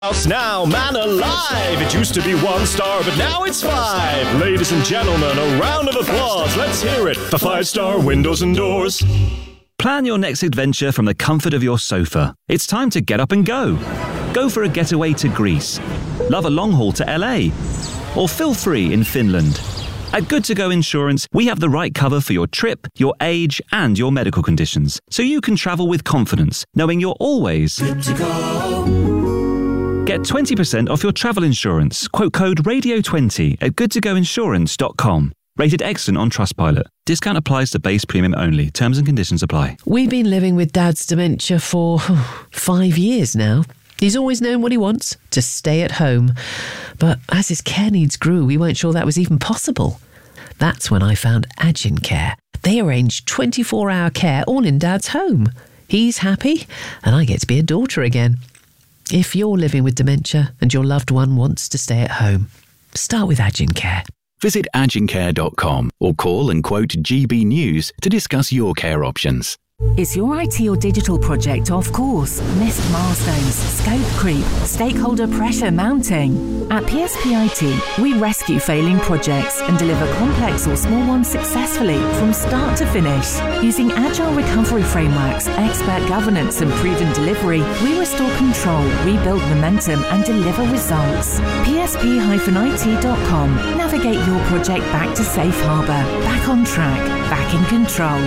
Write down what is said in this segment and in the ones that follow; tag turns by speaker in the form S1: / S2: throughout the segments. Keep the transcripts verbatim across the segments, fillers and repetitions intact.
S1: Now, man alive! It used to be one star, but now it's five. Ladies and gentlemen, a round of applause. Let's hear it for five-star windows and doors.
S2: Plan your next adventure from the comfort of your sofa. It's time to get up and go. Go for a getaway to Greece. Love a long haul to L A. Or feel free in Finland. At Good To Go Insurance, we have the right cover for your trip, your age, and your medical conditions, so you can travel with confidence, knowing you're always good to go. Get twenty percent off your travel insurance. Quote code radio twenty at good to go insurance dot com. Rated excellent on Trustpilot. Discount applies to base premium only. Terms and conditions apply.
S3: We've been living with Dad's dementia for oh, five years now. He's always known what he wants, to stay at home. But as his care needs grew, we weren't sure that was even possible. That's when I found Agin Care. They arrange twenty-four hour care all in Dad's home. He's happy, and I get to be a daughter again. If you're living with dementia and your loved one wants to stay at home, start with Agin Care.
S4: Visit agin care dot com or call and quote G B News to discuss your care options.
S5: Is your I T or digital project off course? Missed milestones, scope creep, stakeholder pressure mounting? At P S P I T, we rescue failing projects and deliver complex or small ones successfully from start to finish. Using agile recovery frameworks, expert governance and proven delivery, we restore control, rebuild momentum and deliver results. P S P I T dot com. Navigate your project back to safe harbour, back on track, back in control.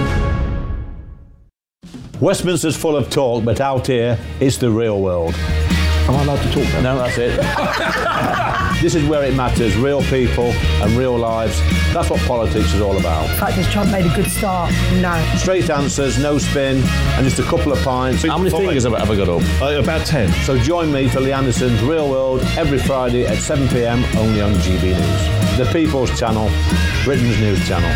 S6: Westminster's full of talk, but out here, it's the real world.
S7: Am I allowed to talk now?
S6: No, that's it. This is where it matters, real people and real lives. That's what politics is all about.
S8: In fact, has Trump made a good start? No.
S6: Straight answers, no spin, and just a couple of pints.
S7: How many fingers have I ever got up?
S6: Uh, about ten. So join me for Lee Anderson's Real World every Friday at seven p m only on G B News. The People's Channel, Britain's news channel.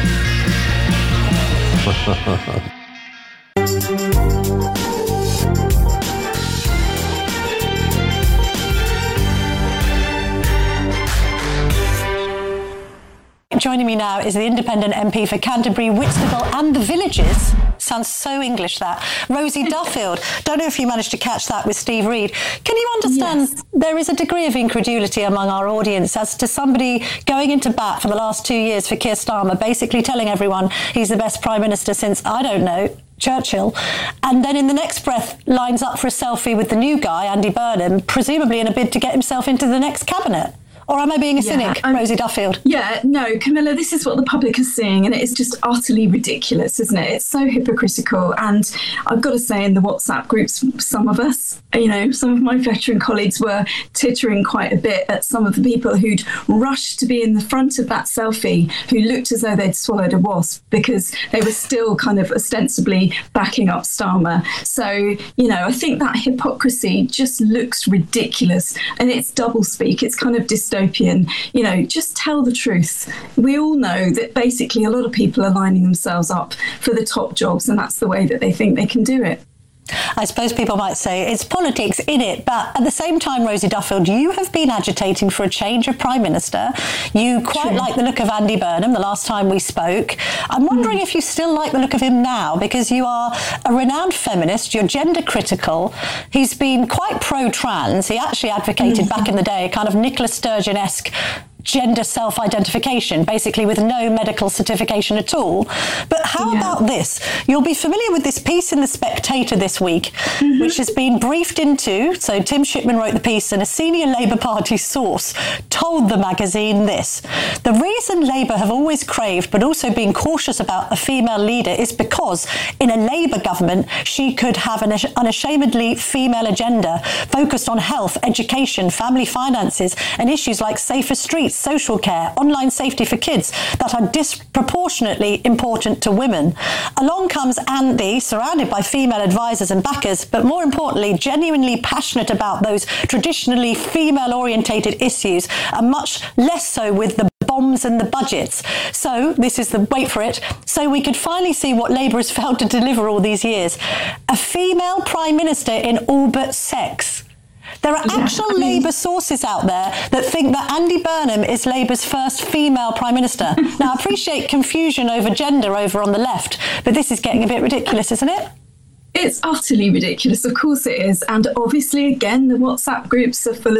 S9: Joining me now is the independent M P for Canterbury, Whitstable and the Villages. Sounds so English, that. Rosie Duffield. Don't know if you managed to catch that with Steve Reed. Can you understand yes. There is a degree of incredulity among our audience as to somebody going into bat for the last two years for Keir Starmer, basically telling everyone he's the best Prime Minister since, I don't know, Churchill, and then in the next breath lines up for a selfie with the new guy, Andy Burnham, presumably in a bid to get himself into the next cabinet. Or am I being a yeah, cynic, um, Rosie Duffield?
S10: Yeah, no, Camilla, this is what the public is seeing, and it is just utterly ridiculous, isn't it? It's so hypocritical. And I've got to say, in the WhatsApp groups, some of us, you know, some of my veteran colleagues were tittering quite a bit at some of the people who'd rushed to be in the front of that selfie, who looked as though they'd swallowed a wasp because they were still kind of ostensibly backing up Starmer. So, you know, I think that hypocrisy just looks ridiculous, and it's doublespeak. It's kind of dystopian. You know, just tell the truth. We all know that basically a lot of people are lining themselves up for the top jobs, and that's the way that they think they can do it.
S9: I suppose people might say it's politics in it, but at the same time, Rosie Duffield, you have been agitating for a change of Prime Minister. You quite True. like the look of Andy Burnham the last time we spoke. I'm wondering mm. if you still like the look of him now, because you are a renowned feminist, you're gender critical. He's been quite pro-trans. He actually advocated mm. back in the day a kind of Nicola Sturgeon-esque gender self-identification, basically with no medical certification at all. But how yeah. about this? You'll be familiar with this piece in The Spectator this week, mm-hmm. which has been briefed into. So Tim Shipman wrote the piece, and a senior Labour Party source told the magazine this: the reason Labour have always craved but also been cautious about a female leader is because in a Labour government she could have an unashamedly female agenda focused on health, education, family finances and issues like safer streets, social care, online safety for kids that are disproportionately important to women. Along comes Andy, surrounded by female advisors and backers, but more importantly, genuinely passionate about those traditionally female-orientated issues, and much less so with the bombs and the budgets. So, this is the, wait for it, so we could finally see what Labour has failed to deliver all these years. A female Prime Minister in all but sex. There are yeah, actual I mean, Labour sources out there that think that Andy Burnham is Labour's first female Prime Minister. Now, I appreciate confusion over gender over on the left, but this is getting a bit ridiculous, isn't it?
S10: It's utterly ridiculous. Of course it is. And obviously, again, the WhatsApp groups are full of